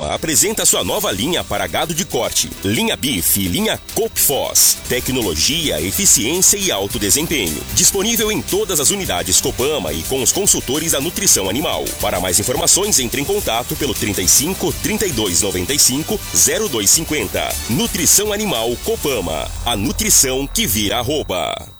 Copama apresenta sua nova linha para gado de corte, linha Beef e linha Copfos. Tecnologia, eficiência e alto desempenho. Disponível em todas as unidades Copama e com os consultores da nutrição animal. Para mais informações, entre em contato pelo 35 32 95 0250. Nutrição Animal Copama. A nutrição que vira arroba.